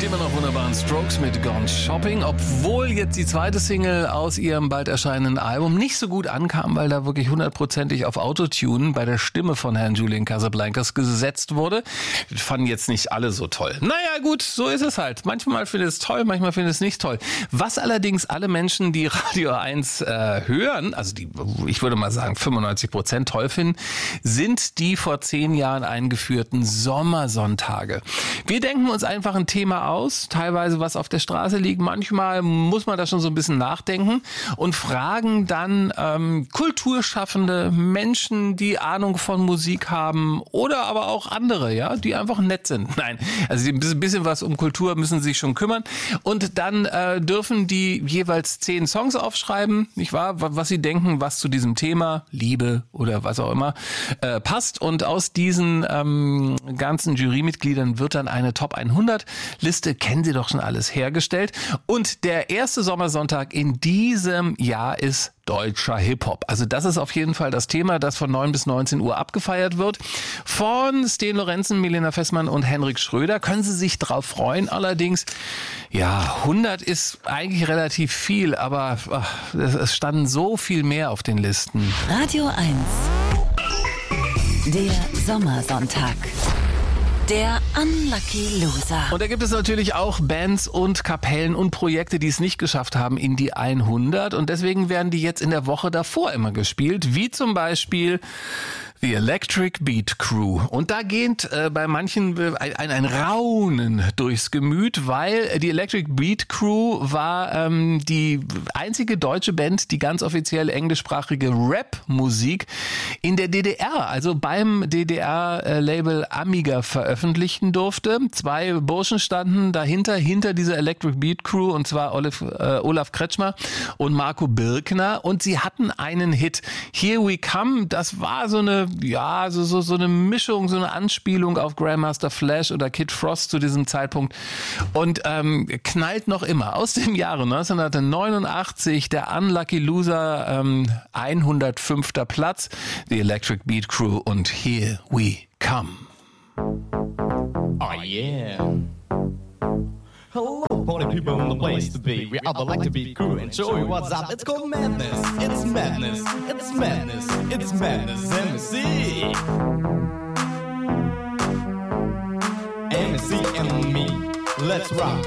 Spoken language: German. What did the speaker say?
immer noch wunderbaren Strokes mit Gone Shopping, obwohl jetzt die zweite Single aus ihrem bald erscheinenden Album nicht so gut ankam, weil da wirklich 100%ig auf Autotune bei der Stimme von Herrn Julian Casablancas gesetzt wurde. Fanden jetzt nicht alle so toll. Naja gut, so ist es halt. Manchmal findet es toll, manchmal findet es nicht toll. Was allerdings alle Menschen, die Radio 1 hören, also die, ich würde mal sagen 95% toll finden, sind die vor 10 Jahren eingeführten Sommersonntage. Wir denken uns einfach ein Thema aus, teilweise was auf der Straße liegt. Manchmal muss man da schon so ein bisschen nachdenken und fragen dann Kulturschaffende, Menschen, die Ahnung von Musik haben oder aber auch andere, ja, die einfach nett sind. Nein, also ein bisschen was um Kultur müssen sie sich schon kümmern. Und dann dürfen die jeweils 10 Songs aufschreiben, nicht wahr? Was sie denken, was zu diesem Thema, Liebe oder was auch immer, passt. Und aus diesen ganzen Jurymitgliedern wird dann eine Top 100 Liste, kennen Sie doch schon alles, hergestellt. Und der erste Sommersonntag in diesem Jahr ist deutscher Hip-Hop. Also das ist auf jeden Fall das Thema, das von 9 bis 19 Uhr abgefeiert wird. Von Sten Lorenzen, Milena Fessmann und Henrik Schröder. Können Sie sich drauf freuen. Allerdings, ja, 100 ist eigentlich relativ viel, aber es standen so viel mehr auf den Listen. Radio 1. Der Sommersonntag. Der Unlucky Loser. Und da gibt es natürlich auch Bands und Kapellen und Projekte, die es nicht geschafft haben in die 100. Und deswegen werden die jetzt in der Woche davor immer gespielt. Wie zum Beispiel The Electric Beat Crew. Und da geht bei manchen ein Raunen durchs Gemüt, weil die Electric Beat Crew war die einzige deutsche Band, die ganz offiziell englischsprachige Rap-Musik in der DDR, also beim DDR-Label Amiga veröffentlichen durfte. 2 Burschen standen dahinter, hinter dieser Electric Beat Crew, und zwar Olaf Kretschmer und Marco Birkner. Und sie hatten einen Hit. Here We Come, das war so eine Mischung, so eine Anspielung auf Grandmaster Flash oder Kid Frost zu diesem Zeitpunkt und knallt noch immer. Aus dem Jahre 1989, der Unlucky Loser, 105. Platz, The Electric Beat Crew und Here We Come. Oh yeah. Hello, party people in the place to be. We are the Electric Beat Crew and show you what's up. It's called madness. It's madness. It's madness. It's madness. MC. MC and me. Let's rock.